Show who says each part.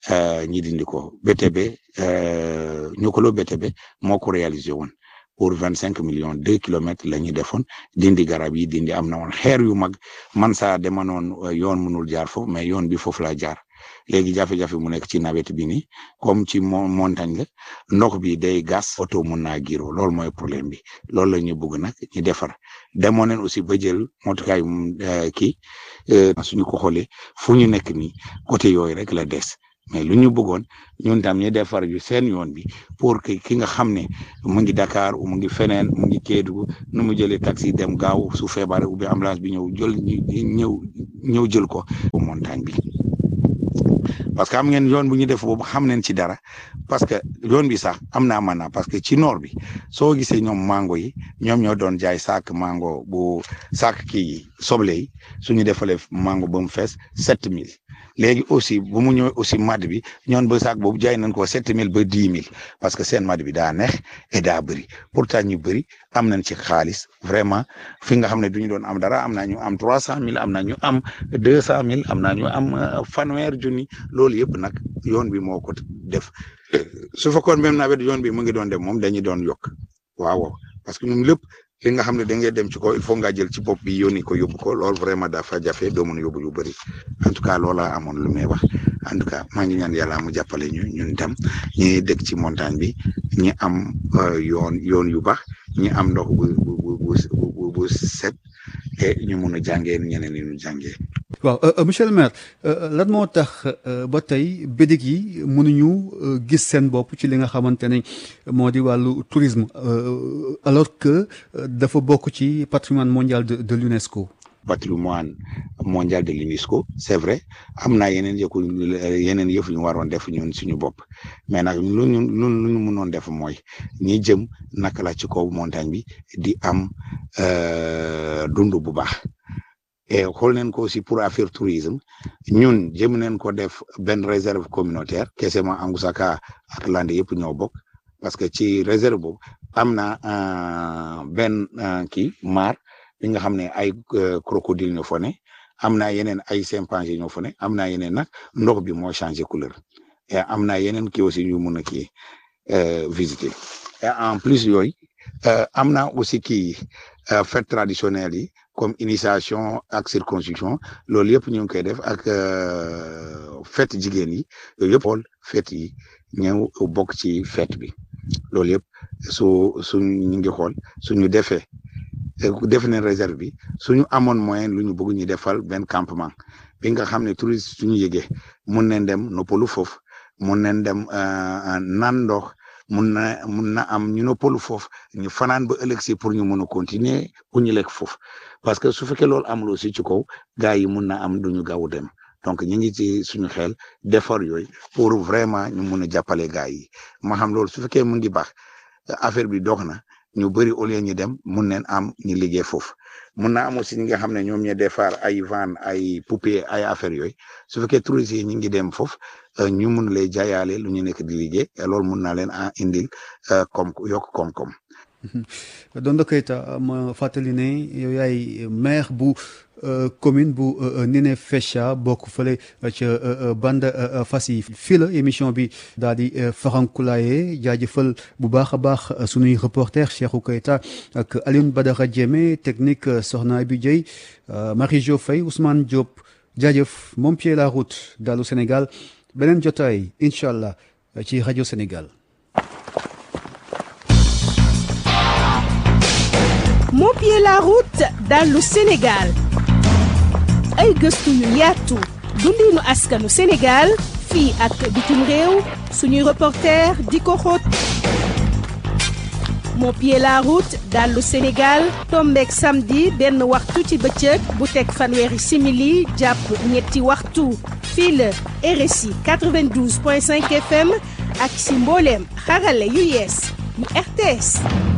Speaker 1: ñi dindi ko BTB ñokolo BTB moo ko réalisé woon pour 25 millions 2 kilomètres la ñuy defoon dindi garab yi dindi am na woon xeer yu mag man saa dema noon yoon mënul jaar foofu mais yoon bi foofu la jaar léegi jafe-jafe mu nekk ci nawet bi nii comme ci montagne la ndox bi day gas oto mun naa giro loolu mooy problème bi loolu la ñu bëgg nag ñu defar demoon nañ aussi ba jël motukaay kii suñu ko xoolee fu ñu nekk nii côté yooyu rek la des mais lu ñu bëggoon ñun tam ñu defar yu seen yoon bi pour que ki nga xam ne mu ngi Dakar mu ngi feneen mu ngi Kédougou nu mu jëlee taxi dem gaaw su feebaree ubbi ambulance bi ñëw jël ko montagne bi. parce que am ngeen yoon bu ñu def boobu xam nañ ci dara parce que yoon bi sax am naa mën parce que ci nord bi soo gisee ñoom mango yi ñoom ñoo doon jaay saak mango bu saak kii soble yi suñu defalee mango ba mu fees 7000 léegi aussi bu mu ñëwee aussi mad bi ñoon ba saak boobu jaay nañ ko 7000 ba 10000 parce que seen mad bi daa neex et daa bëri pourtant ñu bëri am nañ ci xaalis vraiment fi nga xam ne duñu doon am dara am na ñu am 300000 am na ñu am 200000 am na ñu am fanweer junni loolu yëpp nag yoon bi moo ko def su fekkoon même nawet yoon bi mu ngi doon dem moom dañuy doon yokk waaw parce que ñun lépp li nga xam ne da ngay dem ci ko il faut nga jël ci bopp bi yónni ko yóbbu ko loolu vraiment dafa jafe doo mën a yóbbu yu bëri en tout cas loola amoon lu may wax en tout cas maa ngi ñaan yàlla mu jàppale ñu ñun tam ñi dëkk ci montagne bi ñi am yoon yu baax ñi am ndox bu set et ñu mun a jàngee ñeneen ñi ñu jàngee.
Speaker 2: waaw monsieur le maire lan moo tax ba tey bédik yi mënuñu gis seen bopp ci li nga xamante ne moo di wàllu tourisme alors que dafa bokk ci patrimoine mondial de l'UNESCO.
Speaker 1: patrimoine mondial de l'UNESCO c'est vrai am na yeneen yëf ñu waroon def ñun suñu bopp mais nag lu ñu mënoon def mooy ñi jëm naka la ci kaw montagne bi di am dund bu baax. et xool nañ ko aussi pour affaire tourisme ñun jëm nañ ko def benn réserve communautaire Kesema Angusaka ak Lande yëpp ñoo bokk parce que ci réserve boobu am na benn kii maar bi nga xam ne ay crocodile ñoo fa ne am na yeneen ay chimpanzé ñoo fa ne am na yeneen nag ndox bi moo changé couleur et am na yeneen kii aussi ñu mun a kii visiter et en plus yooyu am na aussi kii fête traditionnelle yi comme initiation ak circoncision loolu yëpp ñu ngi koy def ak fête jigéen yi yooyu yëpp xool fête yi ñëw bokk ci fête bi loolu yëpp ñu ngi xool suñu def nañ réserve bi suñu amoon moyen lu ñu bëgg ñu defal benn campement bi nga xam ne touriste suñu yëgee mun nañ dem noppalu foofu mun nañ dem naan ndox mun na am ñu noppalu foofu ñu fanaan ba ëllëg si pour ñu mën a continuer pour ñu lekk foofu parce que su fekkee loolu amul aussi ci kaw gars yi mun na am duñu gaaw dem donc ñu ngi ci suñu xel d'effort yooyu pour vraiment ñu mun a jàppale gars yi ma xam loolu su fekkee mu ngi baax affaire bi dox na ñu bëri au lieu ñu dem mun neen am ñu liggéey foofu mun na am aussi ñi nga xam ne ñoom ñoo defar ay van ay poupée ay affaire yooyu su fekkee touristes yi ñu ngi dem foofu ñu mun lay jaayaale lu ñu nekk di liggéey loolu mun naa leen a indil yokk koom-koom.
Speaker 2: Dondo Keita ma fàttali ne yow yaay maire bu commune bu Ninifécha bokk fële ca bande fas yi fii la émission bi daal di farankulaaye jaajëfal bu baax a baax sunuy reporter Cheikhou Keita ak Alioune Badara Diémé technique Soxna Abi Dieye Marie-Jo Faye Ousmane Diop jaajëf moom pied la route dalu Sénégal beneen jotaay incha allah ci rajo Sénégal.
Speaker 3: Mon pied la route dallu Sénégal ay gëstu yu yaatu dundinu askanu Sénégal fii ak bitim réew suñuy reporter di ko xóot Mon pied la route dallu Sénégal tombeek samedi benn waxtu ci bëccëg bu teg fanweeri simili jàpp ñetti waxtu fii la RSI 92.5 FM ak si mbooleem xarale yu yees yu RTS